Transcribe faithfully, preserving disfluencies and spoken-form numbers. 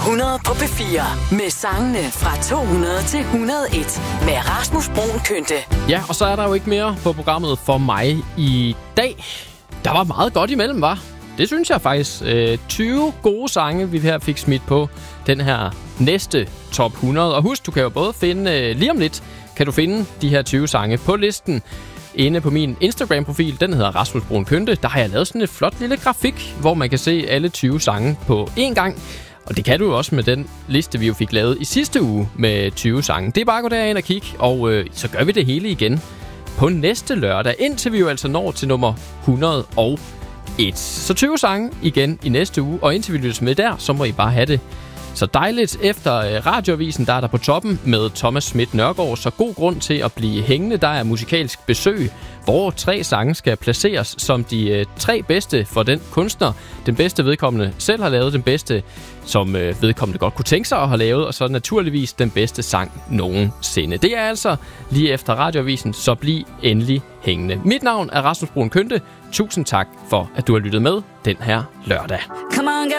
hundrede på P fire med sangene fra to hundrede til et hundrede og en med Rasmus Bruun Kynte. Ja, og så er der jo ikke mere på programmet for mig i dag. Der var meget godt imellem, var. Det synes jeg faktisk. Øh, tyve gode sange, vi her fik smidt på den her næste top hundrede. Og husk, du kan jo både finde, øh, lige om lidt, kan du finde de her tyve sange på listen inde på min Instagram-profil. Den hedder Rasmus Bruun Kynte. Der har jeg lavet sådan et flot lille grafik, hvor man kan se alle tyve sange på én gang. Og det kan du jo også med den liste, vi jo fik lavet i sidste uge med tyve sange. Det er bare at gå derind og kigge, og øh, så gør vi det hele igen på næste lørdag, indtil vi jo altså når til nummer hundrede og en. Så tyve sange igen i næste uge, og indtil vi lyttes med der, så må I bare have det så dejligt. Efter øh, radioavisen, der er der på toppen med Thomas Schmidt Nørgaard, så god grund til at blive hængende. Der er musikalsk besøg, hvor tre sange skal placeres som de øh, tre bedste for den kunstner. Den bedste vedkommende selv har lavet, den bedste som øh, vedkommende godt kunne tænke sig at have lavet, og så naturligvis den bedste sang nogensinde. Det er altså lige efter radioavisen, så bliv endelig hængende. Mit navn er Rasmus Bruun Kynte. Tusind tak for, at du har lyttet med den her lørdag. Come on, get